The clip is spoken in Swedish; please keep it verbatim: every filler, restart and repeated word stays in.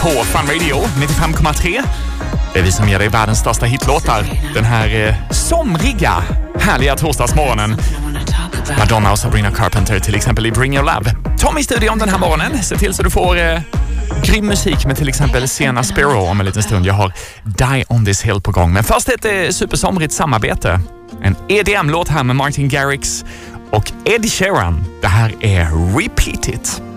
på Fun Radio nittiofem komma tre. Det är vi som ger dig världens största hitlåtar den här eh, somriga, härliga torsdagsmorgonen. Madonna och Sabrina Carpenter till exempel i Bring Your Love. Tom i studion den här morgonen. Se till så du får eh, grym musik med till exempel Sienna Sparrow om en liten stund. Jag har Die on this hill på gång. Men först ett eh, supersomrigt samarbete. En E D M-låt här med Martin Garrix och Ed Sheeran. Det här är Repeat It.